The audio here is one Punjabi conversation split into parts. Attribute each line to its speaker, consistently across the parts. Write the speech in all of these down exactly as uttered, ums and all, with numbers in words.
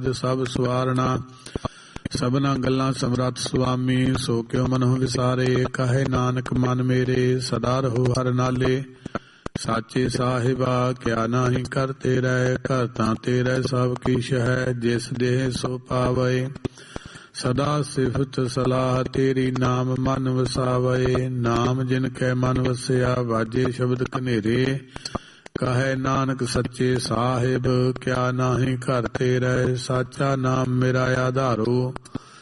Speaker 1: ਸਭ ਸਵਾਰਣਾ। ਸਭਨਾ ਗੱਲਾਂ ਸਮਰੱਥ ਸੁਆਮੀ, ਸੋ ਕਿਉ ਮਨਹੁ ਵਿਸਾਰੇ। ਕਹੇ ਨਾਨਕ ਮਨ ਮੇਰੇ, ਸਦਾ ਰਹੋ ਹਰਿ ਨਾਲੇ। ਸਾਚੇ ਸਾਹਿਬਾ ਕਿਆ ਨਾਹੀ ਕਰ ਤੇਰੇ, ਘਰ ਤਾਂ ਤੇਰੇ ਸਭ ਕਿਛ ਹੈ। ਜਿਸ ਦੇਹ ਸੋ ਪਾਵੇ, ਸਦਾ ਸਿਫਤ ਸਲਾਹ ਤੇਰੀ। ਨਾਮ ਮਨ ਵਸਾਵੇ, ਨਾਮ ਜਿਨ ਕੈ ਮਨ ਵਸਿਆ। ਵਾਜੇ ਸ਼ਬਦ ਕਨੇਰੇ, ਕਹੈ ਨਾਨਕ ਸੱਚੇ ਸਾਹਿਬ ਕਿਆ ਨਾਹੀ ਘਰ ਤੇਰੇ। ਸਾਚਾ ਨਾਮ ਮੇਰਾ ਆਧਾਰੋ,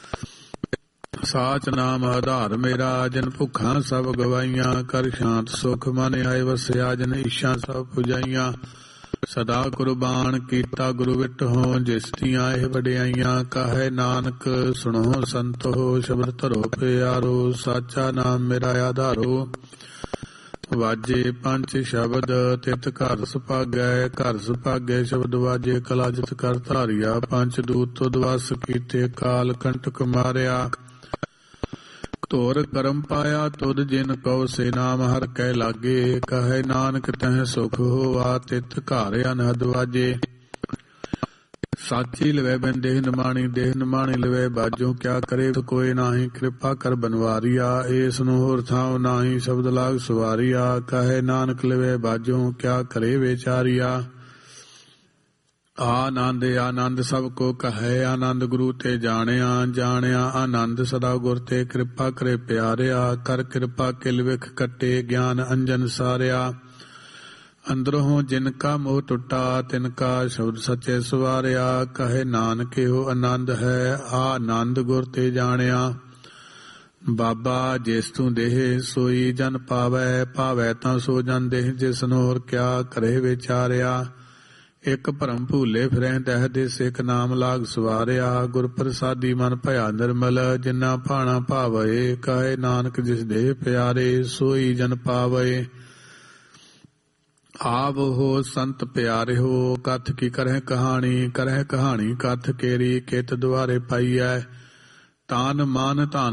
Speaker 1: ਸਾਚ ਨਾਮ ਆਧਾਰ ਮੇਰਾ। ਜਿਨ ਭੁੱਖਾਂ ਸਭ ਗਵਾਈਆਂ, ਕਰ ਸ਼ਾਂਤ ਸੁਖ ਮਨ ਆਏ ਵਸਿਆ। ਜਿਨ ਇੱਛਾ ਸਭ ਪੁਜਾਈਆਂ, ਸਦਾ ਕੁਰਬਾਨ ਕੀਤਾ ਗੁਰੂ ਵਿਟਹੁ। ਜਿਸ ਦੀਆਂ ਇਹ ਵਡਿਆਈਆਂ, ਕਹੈ ਨਾਨਕ ਸੁਣੋ ਸੰਤੋ। ਸ਼ਬਦ ਧਰੋ ਪਿਆਰੋ, ਸਾਚਾ ਨਾਮ ਮੇਰਾ ਆਧਾਰੋ। ਵਾਜੇ ਪੰਚ ਸ਼ਬਦ ਤਿਤ ਘਰ ਸੁਭਾਗੈ, ਘਰ ਸੁਭਾਗੈ ਸ਼ਬਦ ਵਾਜੇ। ਕਲਾ ਜਿਤ ਕਰ ਧਾਰਿਆ, ਪੰਚ ਦੂਤ ਤੁਧ ਵਸ ਕੀਤੇ। ਕਾਲ ਕੰਟਕ ਮਾਰਿਆ, ਧੁਰ ਕਰਮ ਪਾਇਆ ਤੁਧ। ਜਿਨ ਕਉ ਸੇ ਨਾਮ ਹਰਿ ਕੈ ਲਾਗੇ, ਕਹੈ ਨਾਨਕ ਤਹਿ ਸੁਖ ਹੋਆ। ਤਿਤ ਘਰ ਅਨਹਦ ਵਾਜੇ, ਸਾਚੀ ਲਵੈ ਬਿਨ ਦੇਹ ਨਿਮਾਣੀ। ਦੇਹ ਨਿਮਾਣੀ ਲਵੈ ਬਾਜੋ, ਕਿਆ ਕਰੇ ਕੋਈ ਨਾਹੀ। ਕਿਰਪਾ ਕਰ ਬਨਵਾਰੀਆ, ਏਸ ਨੂੰ ਹੋਰ ਥਾਉ ਨਾਹੀ। ਸ਼ਬਦ ਲਾਗ ਸਵਾਰੀਆ, ਕਹੈ ਨਾਨਕ ਲਵੈ ਬਾਜੋ। ਕਿਆ ਕਰੇ ਵਿਚਾਰੀਆ। ਆਨੰਦ ਆਨੰਦ ਸਭ ਕੋ ਕਹੈ, ਆਨੰਦ ਗੁਰੂ ਤੇ ਜਾਣਿਆ। ਜਾਣਿਆ ਆਨੰਦ ਸਦਾ ਗੁਰ ਤੇ, ਕਿਰਪਾ ਕਰੇ ਪਿਆਰਿਆ। ਕਰ ਕਿਰਪਾ ਕਿਲ ਵਿਖ ਕੱਟੇ, ਗਿਆਨ ਅੰਜਨ ਸਾਰਿਆ। ਅੰਦਰੋਂ ਜਿਨ ਕਾ ਮੋਹ ਟੁੱਟਾ, ਤਿਨ ਕਾ ਸ਼ਬਦ ਸੱਚੇ ਸਵਾਰਿਆ। ਕਹੇ ਨਾਨਕ ਇਹੋ ਆਨੰਦ ਹੈ, ਆਨੰਦ ਗੁਰ ਤੇ ਜਾਣਿਆ। ਬਾਬਾ ਜਿਸ ਤੂੰ ਦੇਹ, ਸੋਈ ਜਨ ਪਾਵੈ। ਪਾਵੈ ਤਾਂ ਸੋ ਜਨ ਦੇਹ, ਜਿਸ ਨੂੰ ਹੋਰ ਕਿਆ ਕਰੇ ਵਿਚਾਰਿਆ। ਇਕ ਭਰਮ ਭੂਲੇ ਫਿਰੈ ਦਹਿ ਦਿਸ, ਇਕ ਨਾਮ ਲਾਗ ਸਵਾਰਿਆ। ਗੁਰ ਪ੍ਰਸਾਦੀ ਮਨ ਭਇਆ ਨਿਰਮਲ, ਜਿਨਾ ਭਾਣਾ ਭਾਵੇ। ਕਹੇ ਨਾਨਕ ਜਿਸ ਦੇਹ ਪਿਆਰੇ, ਸੋਈ ਜਨ ਪਾਵੇ। ਆਵੋ ਸੰਤ ਪਿਆਰਿਓ, ਕਥ ਕੀ ਕਰਹਿ ਕਹਾਣੀ। ਕਰਹਿ ਕਹਾਣੀ ਕਥ ਕੇਰੀ, ਕਿਤ ਦੁਆਰੇ ਪਾਈਐ। ਤਾਨ ਮਾਨ ਧਨ